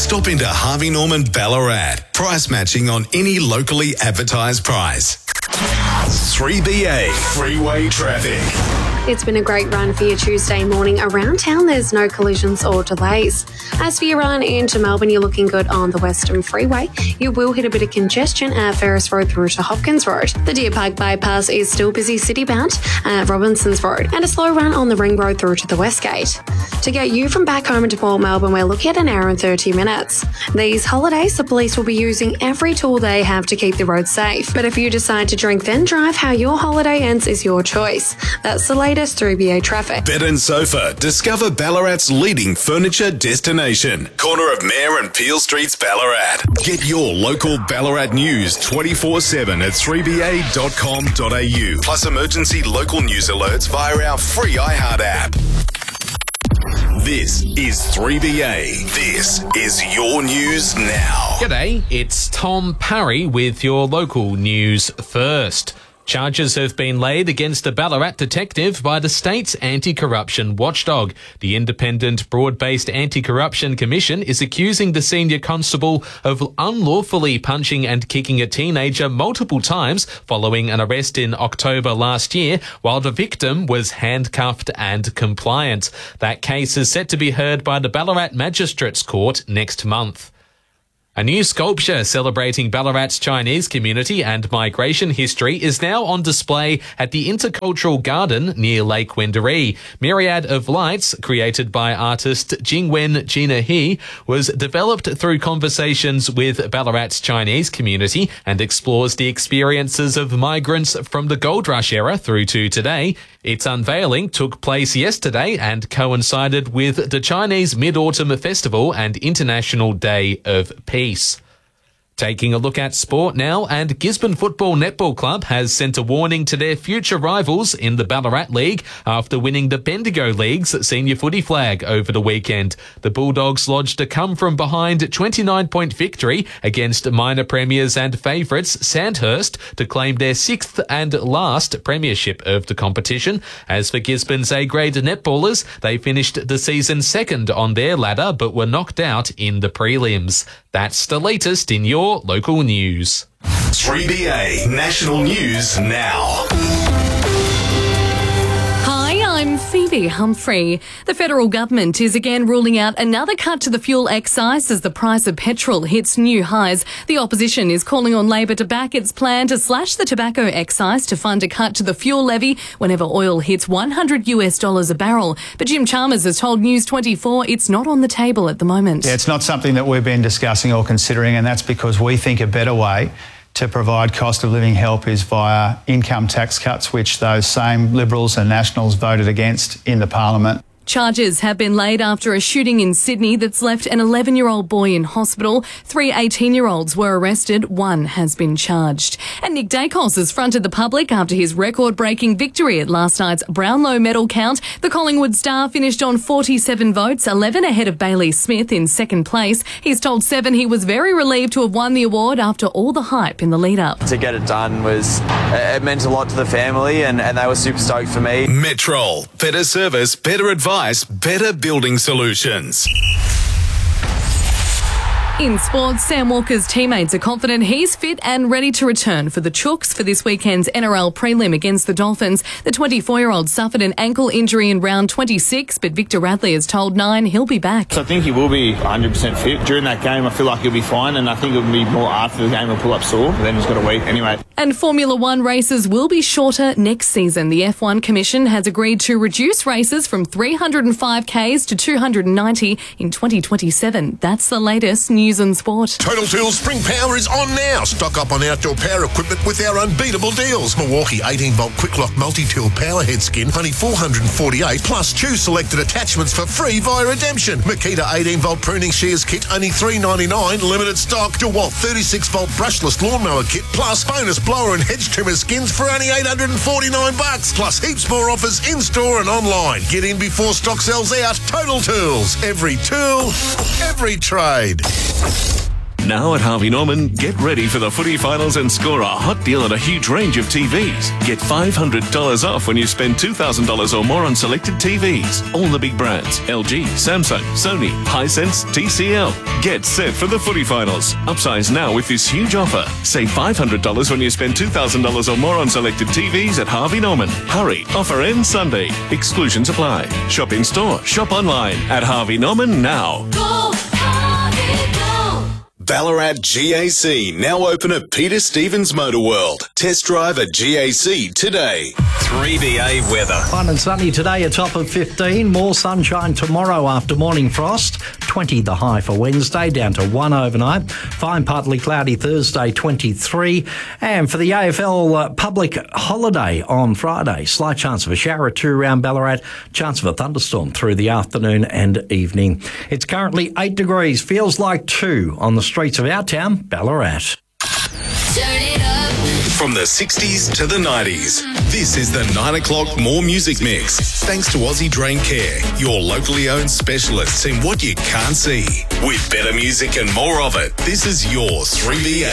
Stop into Harvey Norman Ballarat. Price matching on any locally advertised price. 3BA Freeway Traffic. It's been a great run for your Tuesday morning. Around town, there's no collisions or delays. As for your run into Melbourne, you're looking good on the Western Freeway. You will hit a bit of congestion at Ferris Road through to Hopkins Road. The Deer Park bypass is still busy citybound at Robinsons Road, and a slow run on the Ring Road through to the Westgate. To get you from back home into Port Melbourne, we're looking at an hour and 30 minutes. These holidays, the police will be using every tool they have to keep the roads safe. But if you decide to drink then drive, how your holiday ends is your choice. That's the latest 3BA traffic. Bed and Sofa. Discover Ballarat's leading furniture destination. Corner of Mayor and Peel Streets, Ballarat. Get your local Ballarat news 24/7 at 3ba.com.au. Plus emergency local news alerts via our free iHeart app. This is 3BA. This is your news now. G'day, it's Tom Parry with your local news first. Charges have been laid against a Ballarat detective by the state's anti-corruption watchdog. The Independent Broad-Based Anti-Corruption Commission is accusing the senior constable of unlawfully punching and kicking a teenager multiple times following an arrest in October last year, while the victim was handcuffed and compliant. That case is set to be heard by the Ballarat Magistrates Court next month. A new sculpture celebrating Ballarat's Chinese community and migration history is now on display at the Intercultural Garden near Lake Wendouree. Myriad of Lights, created by artist Jingwen Gina He, was developed through conversations with Ballarat's Chinese community and explores the experiences of migrants from the Gold Rush era through to today. Its unveiling took place yesterday and coincided with the Chinese Mid-Autumn Festival and International Day of Peace. Taking a look at sport now, and Gisborne Football Netball Club has sent a warning to their future rivals in the Ballarat League after winning the Bendigo League's senior footy flag over the weekend. The Bulldogs lodged a come-from-behind 29-point victory against minor premiers and favourites Sandhurst to claim their sixth and last premiership of the competition. As for Gisborne's A-grade netballers, they finished the season second on their ladder but were knocked out in the prelims. That's the latest in your local news. 3BA National News Now. Hi, I'm Phoebe Humphrey. The federal government is again ruling out another cut to the fuel excise as the price of petrol hits new highs. The opposition is calling on Labor to back its plan to slash the tobacco excise to fund a cut to the fuel levy whenever oil hits $100 a barrel. But Jim Chalmers has told News 24 it's not on the table at the moment. Yeah, it's not something that we've been discussing or considering, and that's because we think a better way to provide cost of living help is via income tax cuts, which those same Liberals and Nationals voted against in the Parliament. Charges have been laid after a shooting in Sydney that's left an 11-year-old boy in hospital. 3 18-year-olds were arrested. 1 has been charged. And Nick Dacos has fronted the public after his record-breaking victory at last night's Brownlow medal count. The Collingwood star finished on 47 votes, 11 ahead of Bailey Smith in second place. He's told Seven he was very relieved to have won the award after all the hype in the lead-up. To get it done it meant a lot to the family, and they were super stoked for me. Metrol. Better service, better advice, better building solutions. In sports, Sam Walker's teammates are confident he's fit and ready to return for the Chooks for this weekend's NRL prelim against the Dolphins. The 24-year-old suffered an ankle injury in round 26, but Victor Radley has told Nine he'll be back. So I think he will be 100% fit. During that game, I feel like he'll be fine, and I think it'll be more after the game he'll pull up sore. But then he's got a week anyway. And Formula One races will be shorter next season. The F1 Commission has agreed to reduce races from 305 Ks to 290 in 2027. That's the latest news and sport. Total Tools Spring Power is on now. Stock up on outdoor power equipment with our unbeatable deals. Milwaukee 18-volt Quick Lock Multi-Tool Power Head Skin, only $448, plus choose selected attachments for free via redemption. Makita 18-volt Pruning Shears Kit, only $399, limited stock. DeWalt 36-volt Brushless Lawnmower Kit, plus bonus blower and hedge trimmer skins for only $849, plus heaps more offers in-store and online. Get in before stock sells out. Total Tools. Every tool, every trade. Now at Harvey Norman, get ready for the footy finals and score a hot deal on a huge range of TVs. Get $500 off when you spend $2,000 or more on selected TVs. All the big brands: LG, Samsung, Sony, Hisense, TCL. Get set for the footy finals. Upsize now with this huge offer. Save $500 when you spend $2,000 or more on selected TVs at Harvey Norman. Hurry, offer ends Sunday. Exclusions apply. Shop in store, shop online at Harvey Norman now. Go, Harvey, go. Ballarat GAC now open at Peter Stevens Motor World. Test drive a GAC today. 3BA weather. Fine and sunny today, a top of 15. More sunshine tomorrow after morning frost. 20 the high for Wednesday, down to 1 overnight. Fine partly cloudy Thursday, 23. And for the AFL public holiday on Friday, slight chance of a shower or two around Ballarat. Chance of a thunderstorm through the afternoon and evening. It's currently 8 degrees, feels like 2 on the streets of our town, Ballarat. Turn it up. From the 60s to the 90s, this is the 9 o'clock More Music Mix. Thanks to Aussie Drain Care, your locally owned specialists in what you can't see. With better music and more of it, this is your 3BA.